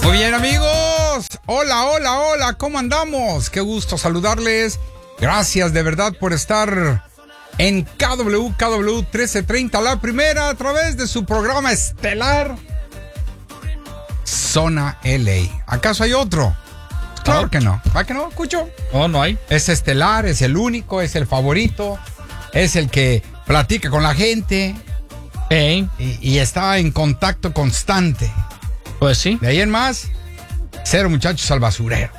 Muy bien, amigos. Hola, hola, hola. ¿Cómo andamos? Qué gusto saludarles. Gracias de verdad por estar en KW 1330, la primera, a través de su programa estelar Zona LA. ¿Acaso hay otro? Claro que no. ¿Va que no, Cucho? No, no hay. Es estelar, es el único, es el favorito, es el que platica con la gente y está en contacto constante. Pues sí. De ahí en más, cero muchachos al basurero.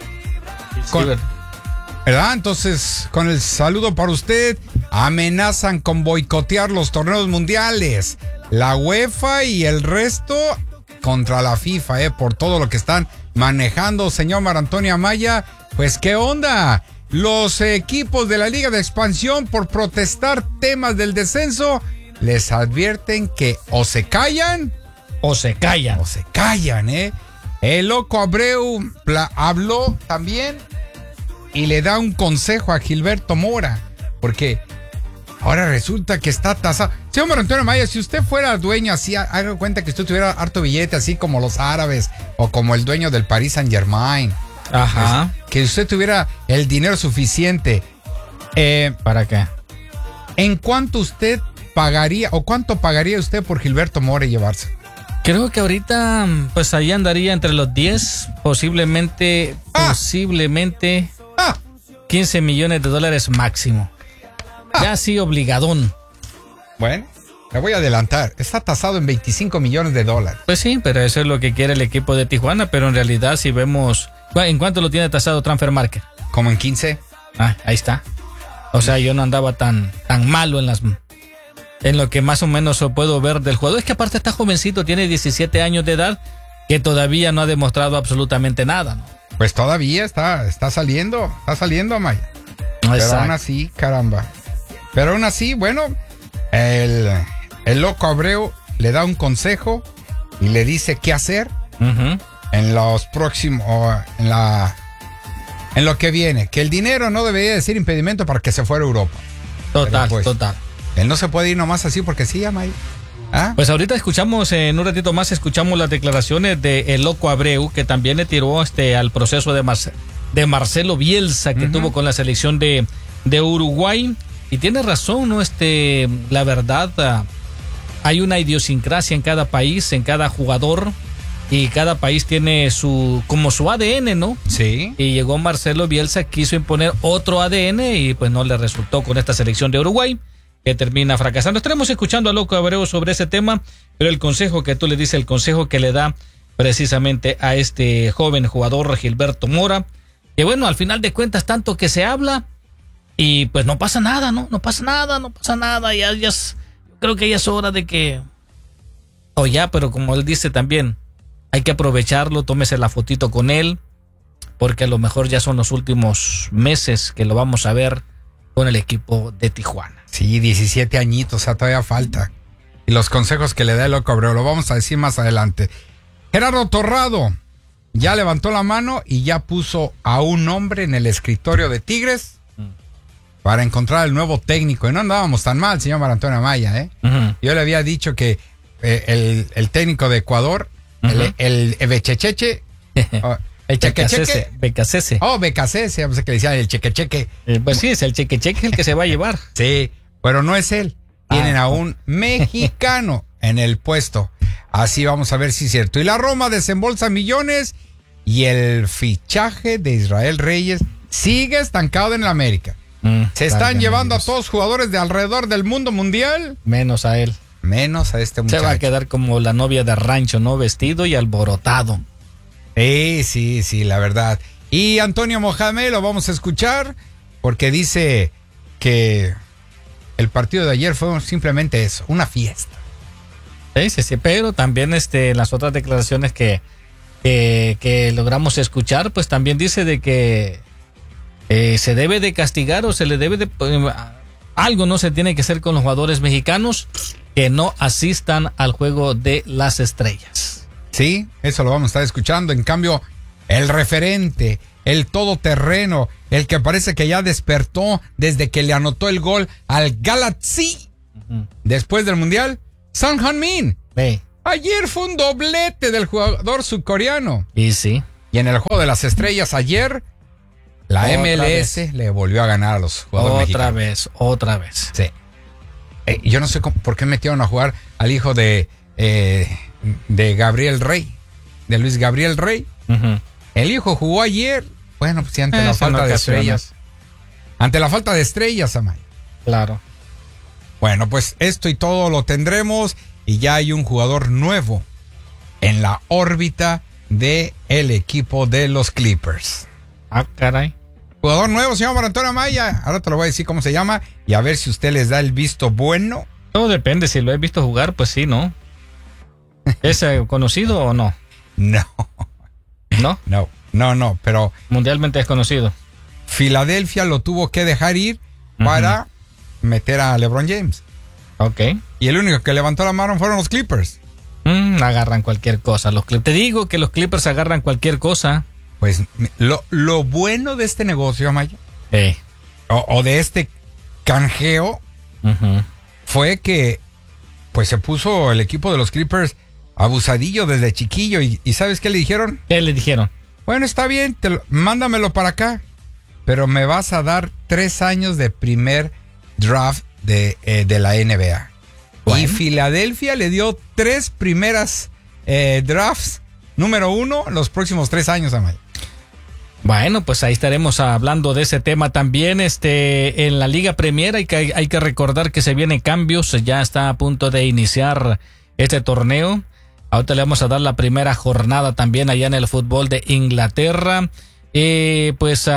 ¿Verdad? Entonces, con el saludo para usted, amenazan con boicotear los torneos mundiales. La UEFA y el resto contra la FIFA, por todo lo que están manejando, señor Mar Antonio Amaya. Pues, ¿qué onda? Los equipos de la Liga de Expansión, por protestar temas del descenso, les advierten que o se callan o se callan. O se callan, El loco Abreu habló también y le da un consejo a Gilberto Mora, porque ahora resulta que está tasado. Señor Mar Antonio Amaya, si usted fuera dueño así, haga cuenta que usted tuviera harto billete, así como los árabes o como el dueño del Paris Saint-Germain. Ajá. Que usted tuviera el dinero suficiente. ¿Para qué? ¿En cuánto usted pagaría o cuánto pagaría usted por Gilberto Mora llevarse? Creo que ahorita, pues ahí andaría entre los 10, posiblemente 15 millones de dólares máximo. Ya sí, obligadón. Bueno, me voy a adelantar. Está tasado en 25 millones de dólares. Pues sí, pero eso es lo que quiere el equipo de Tijuana, pero en realidad si vemos... ¿En cuánto lo tiene tasado Transfer Market? Como en 15. Ahí está. O sea, yo no andaba tan malo en lo que más o menos puedo ver del jugador. Es que aparte está jovencito, tiene 17 años de edad, que todavía no ha demostrado absolutamente nada, ¿no? Pues todavía está saliendo, Amaya. Pero aún así, caramba. Pero aún así, bueno, el loco Abreu le da un consejo y le dice qué hacer en los próximos, en lo que viene. Que el dinero no debería de ser impedimento para que se fuera a Europa. Total, pues, total. Él no se puede ir nomás así porque sí, Amaya. Pues ahorita escuchamos, en un ratito más escuchamos las declaraciones de el loco Abreu, que también le tiró al proceso de Marcelo Bielsa, que tuvo con la selección de Uruguay. Y tiene razón, ¿no? La verdad, hay una idiosincrasia en cada país, en cada jugador, y cada país tiene como su ADN, ¿no? Sí. Y llegó Marcelo Bielsa, quiso imponer otro ADN y pues no le resultó con esta selección de Uruguay, que termina fracasando. Estaremos escuchando a loco Abreu sobre ese tema, pero el consejo que tú le dices, el consejo que le da precisamente a este joven jugador Gilberto Mora, que bueno, al final de cuentas tanto que se habla y pues no pasa nada, ¿no? No pasa nada, ya creo que ya es hora de que, pero como él dice también, hay que aprovecharlo, tómese la fotito con él, porque a lo mejor ya son los últimos meses que lo vamos a ver con el equipo de Tijuana. Sí, 17 añitos, o sea, todavía falta. Y los consejos que le da el loco Abreu, lo vamos a decir más adelante. Gerardo Torrado ya levantó la mano y ya puso a un hombre en el escritorio de Tigres para encontrar el nuevo técnico. Y no andábamos tan mal, señor Mar Antonio Amaya, Yo le había dicho que el técnico de Ecuador, el Bechecheche, el cheque-cheque. Becasese. Becasese, pues que le decían el cheque-cheque. Pues sí, es el cheque-cheque el que se va a llevar. Sí, pero no es él. Tienen a un mexicano en el puesto. Así vamos a ver si es cierto. Y la Roma desembolsa millones y el fichaje de Israel Reyes sigue estancado en la América. Se están llevando a todos jugadores de alrededor del mundo mundial. Menos a él. Menos a este muchacho. Se va a quedar como la novia de rancho, ¿no? Vestido y alborotado. Sí, la verdad. Y Antonio Mohamed lo vamos a escuchar porque dice que el partido de ayer fue simplemente eso, una fiesta. Sí, pero también las otras declaraciones que logramos escuchar, pues también dice de que se debe de castigar o se le debe de... algo no se tiene que hacer con los jugadores mexicanos que no asistan al juego de las estrellas. Sí, eso lo vamos a estar escuchando. En cambio, el referente, el todoterreno, el que parece que ya despertó desde que le anotó el gol al Galaxy después del Mundial, Son Heung-min. Ayer fue un doblete del jugador surcoreano. Y sí. Y en el Juego de las Estrellas ayer, la Otra MLS vez. le volvió a ganar a los jugadores mexicanos. Otra vez. Sí. Yo no sé por qué metieron a jugar al hijo de Gabriel Rey, de Luis Gabriel Rey. Uh-huh. El hijo jugó ayer. Bueno, pues sí, ante la Eso falta en de ocasiones. estrellas. Ante la falta de estrellas, Amaya. Claro. Bueno, pues esto y todo lo tendremos y ya hay un jugador nuevo en la órbita del equipo de los Clippers. Ah, caray. Jugador nuevo, se llama Antonio Amaya. Ahora te lo voy a decir cómo se llama y a ver si usted les da el visto bueno. Todo depende, si lo he visto jugar, pues sí, ¿no? ¿Es conocido o no? No, ¿No? pero Mundialmente es conocido. Filadelfia lo tuvo que dejar ir para meter a LeBron James. Ok. Y el único que levantó la mano fueron los Clippers. Agarran cualquier cosa. Te digo que los Clippers agarran cualquier cosa. Pues lo bueno de este negocio, Amaya, o de este canjeo, fue que pues se puso el equipo de los Clippers abusadillo desde chiquillo. ¿Y sabes qué le dijeron? ¿Qué le dijeron? Bueno, está bien, mándamelo para acá, pero me vas a dar 3 años de primer draft de la NBA. Bueno. Y Filadelfia le dio 3 primeras drafts, número 1, los próximos 3 años, Amaya. Bueno, pues ahí estaremos hablando de ese tema también. En la Liga Premier hay que recordar que se vienen cambios. Ya está a punto de iniciar este torneo. Ahorita le vamos a dar la primera jornada también allá en el fútbol de Inglaterra. El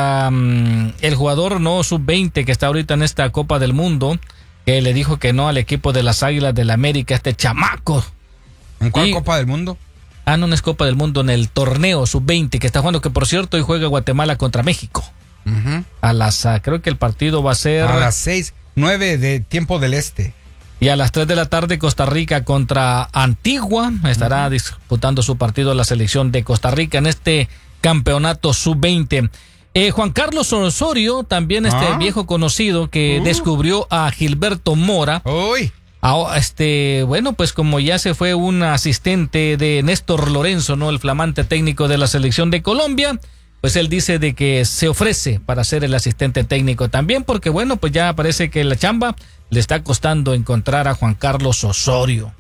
jugador no sub-20 que está ahorita en esta Copa del Mundo, que le dijo que no al equipo de las Águilas del América, este chamaco. ¿En cuál Copa del Mundo? No es Copa del Mundo, en el torneo sub-20 que está jugando, que por cierto hoy juega Guatemala contra México. Creo que el partido va a ser a las 6:09 de tiempo del este. Y a las 3 de la tarde Costa Rica contra Antigua. Estará disputando su partido la selección de Costa Rica en este campeonato sub-20. Juan Carlos Osorio, también viejo conocido que descubrió a Gilberto Mora. ¡Uy! Bueno, pues como ya se fue un asistente de Néstor Lorenzo, ¿no? El flamante técnico de la selección de Colombia, pues él dice de que se ofrece para ser el asistente técnico también, porque bueno, pues ya parece que la chamba le está costando encontrar a Juan Carlos Osorio.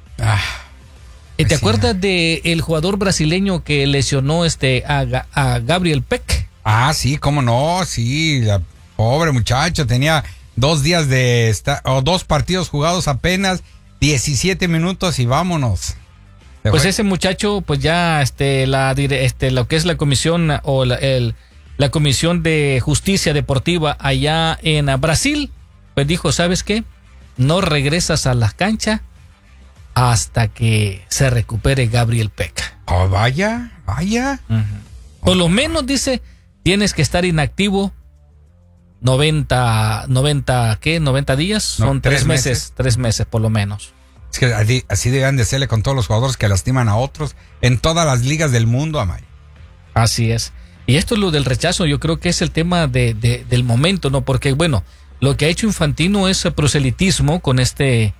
¿Te acuerdas de el jugador brasileño que lesionó a Gabriel Peck? Sí, cómo no, sí, la pobre muchacho tenía 2 días o 2 partidos jugados apenas, 17 minutos y vámonos. Pues ese muchacho, pues ya lo que es la comisión o la comisión de justicia deportiva allá en Brasil, pues dijo, ¿sabes qué? No regresas a la cancha hasta que se recupere Gabriel Peck. Vaya. Por lo menos dice, tienes que estar inactivo 90 días, son 3 meses. 3 meses por lo menos. Es que así deben de serle con todos los jugadores que lastiman a otros en todas las ligas del mundo, Amay. Así es. Y esto es lo del rechazo, yo creo que es el tema del momento, ¿no? Porque, bueno, lo que ha hecho Infantino es proselitismo con este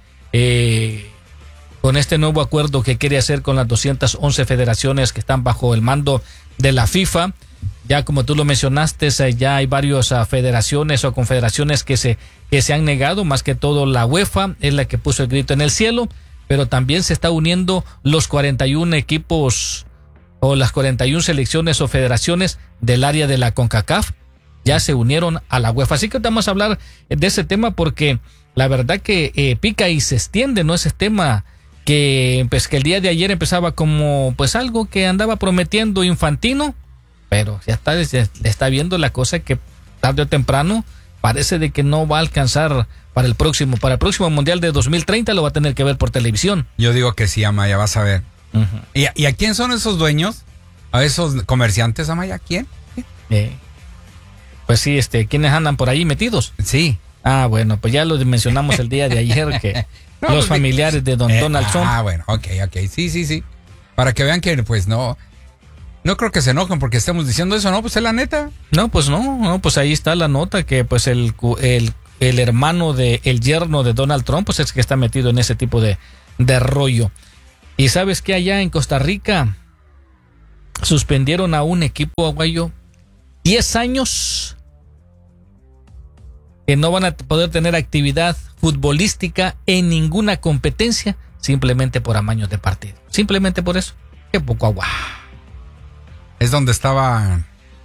nuevo acuerdo que quiere hacer con las 211 federaciones que están bajo el mando de la FIFA. Ya como tú lo mencionaste, ya hay varias federaciones o confederaciones que se han negado, más que todo la UEFA es la que puso el grito en el cielo, pero también se está uniendo los 41 equipos o las 41 selecciones o federaciones del área de la CONCACAF, ya se unieron a la UEFA. Así que vamos a hablar de ese tema porque la verdad que pica y se extiende, ¿no? Ese tema que el día de ayer empezaba como pues algo que andaba prometiendo Infantino, pero ya está viendo la cosa que tarde o temprano parece de que no va a alcanzar para el próximo Mundial de 2030, lo va a tener que ver por televisión. Yo digo que sí, Amaya, vas a ver. ¿Y a quién son esos dueños? ¿A esos comerciantes, Amaya? ¿Quién? Pues sí, ¿quiénes andan por ahí metidos? Sí. Bueno, pues ya lo mencionamos el día de ayer, que los familiares de Donald Trump. Bueno, ok, sí. Para que vean que pues no creo que se enojen porque estemos diciendo eso, ¿no? Pues es la neta. No, pues ahí está la nota que pues el hermano el yerno de Donald Trump pues es que está metido en ese tipo de rollo. Y sabes que allá en Costa Rica suspendieron a un equipo aguayo 10 años que no van a poder tener actividad futbolística en ninguna competencia simplemente por amaños de partido. Simplemente por eso. Qué poco agua. Es donde estaba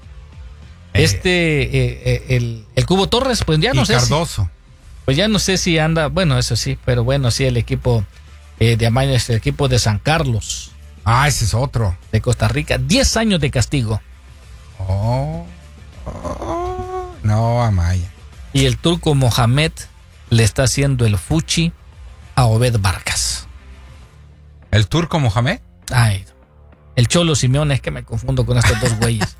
el Cubo Torres, pues ya no sé. Cardoso. Pues ya no sé si anda, bueno, eso sí, pero bueno, sí, el equipo de amaños, el equipo de San Carlos. Ah, ese es otro. De Costa Rica, 10 años de castigo. No, Amaya. Y el turco Mohamed le está haciendo el fuchi a Obed Vargas. ¿El turco Mohamed? Ay, el Cholo Simeone, es que me confundo con estos dos güeyes.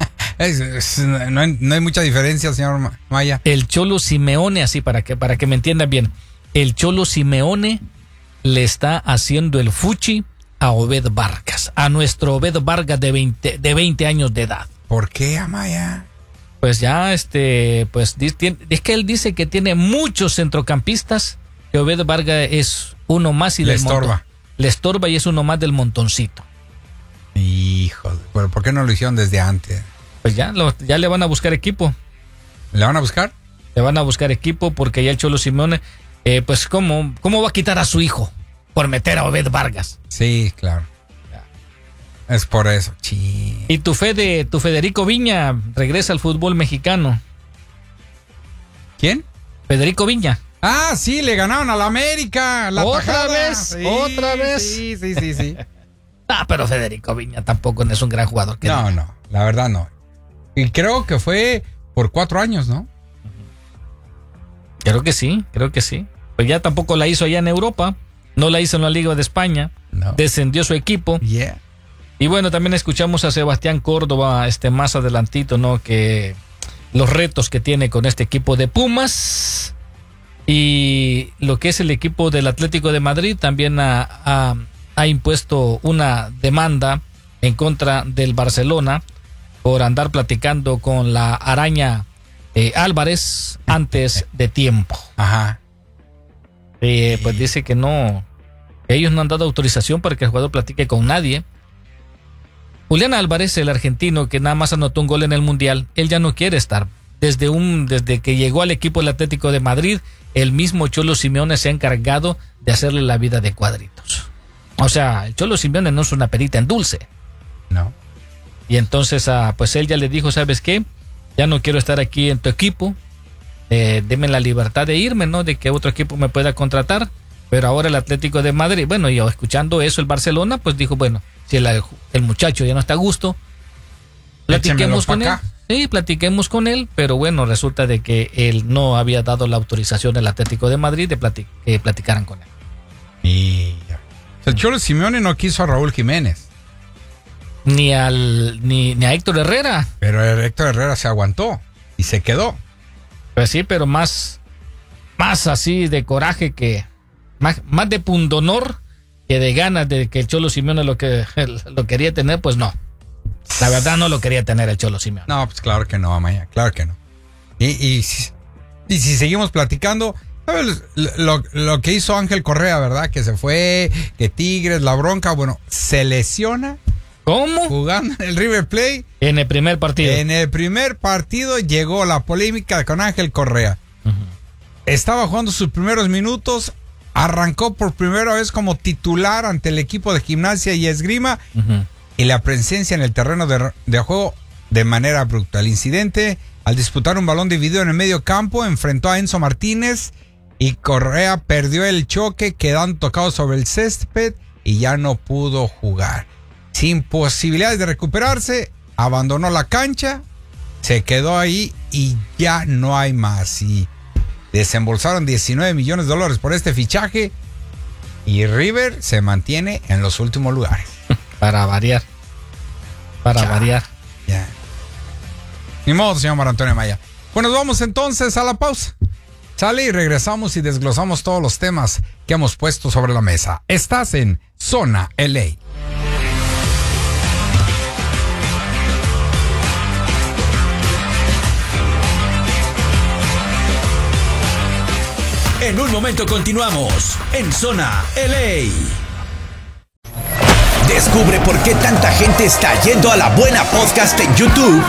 No hay mucha diferencia, señor Maya. El Cholo Simeone, así para que me entiendan bien. El Cholo Simeone le está haciendo el fuchi a Obed Vargas, a nuestro Obed Vargas de 20 años de edad. ¿Por qué, Amaya? Pues ya, pues es que él dice que tiene muchos centrocampistas, que Obed Vargas es uno más y le estorba. Le estorba y es uno más del montoncito. Híjole, pero ¿por qué no lo hicieron desde antes? Pues ya le van a buscar equipo. ¿Le van a buscar? Le van a buscar equipo porque ya el Cholo Simeone, pues ¿cómo va a quitar a su hijo por meter a Obed Vargas? Sí, claro. Es por eso. Sí. Y tu Federico Viña regresa al fútbol mexicano. ¿Quién? Federico Viña. Ah, sí, le ganaron a la América. ¿Otra vez? Sí, ¿Otra vez? Sí. Pero Federico Viña tampoco es un gran jugador. No, la verdad no. Y creo que fue por 4 años, ¿no? Creo que sí. Pues ya tampoco la hizo allá en Europa. No la hizo en la Liga de España. No. Descendió su equipo. Yeah. Y bueno, también escuchamos a Sebastián Córdoba más adelantito, ¿no? Que los retos que tiene con este equipo de Pumas y lo que es el equipo del Atlético de Madrid también ha impuesto una demanda en contra del Barcelona por andar platicando con la araña Álvarez antes de tiempo. Ajá. Pues dice que no, que ellos no han dado autorización para que el jugador platique con nadie. Julián Álvarez, el argentino que nada más anotó un gol en el Mundial, él ya no quiere estar. Desde que llegó al equipo del Atlético de Madrid, el mismo Cholo Simeone se ha encargado de hacerle la vida de cuadritos. O sea, el Cholo Simeone no es una perita en dulce. No. Y entonces, pues él ya le dijo, ¿sabes qué? Ya no quiero estar aquí en tu equipo. Deme la libertad de irme, ¿no? De que otro equipo me pueda contratar. Pero ahora el Atlético de Madrid, bueno, y escuchando eso el Barcelona, pues dijo, bueno, si el muchacho ya no está a gusto, platiquemos con él. Sí, platiquemos con él, pero bueno, resulta de que él no había dado la autorización del Atlético de Madrid de que platicaran con él. Y el Cholo Simeone no quiso a Raúl Jiménez. Ni a Héctor Herrera. Pero Héctor Herrera se aguantó y se quedó. Pues sí, pero más así de coraje que... Más de pundonor que de ganas de que el Cholo Simeone lo quería tener, pues no. La verdad no lo quería tener el Cholo Simeone. No, pues claro que no, Amaya, claro que no. Y si seguimos platicando, ¿sabes lo que hizo Ángel Correa, verdad? Que se fue, que Tigres, la bronca, bueno, se lesiona. ¿Cómo? Jugando en el River Plate. En el primer partido. En el primer partido llegó la polémica con Ángel Correa. Uh-huh. Estaba jugando sus primeros minutos. Arrancó por primera vez como titular ante el equipo de Gimnasia y Esgrima. Uh-huh. Y la presencia en el terreno de juego de manera brutal. El incidente, al disputar un balón dividido en el medio campo, enfrentó a Enzo Martínez y Correa perdió el choque, quedando tocado sobre el césped y ya no pudo jugar. Sin posibilidades de recuperarse, abandonó la cancha, se quedó ahí y ya no hay más. Y desembolsaron $19 millones por este fichaje y River se mantiene en los últimos lugares. Para variar. Ya. Ni modo, señor Mar Antonio Maya. Bueno, vamos entonces a la pausa. Sale y regresamos y desglosamos todos los temas que hemos puesto sobre la mesa. Estás en Zona LA. En un momento continuamos en Zona LA. Descubre por qué tanta gente está yendo a La Buena Podcast en YouTube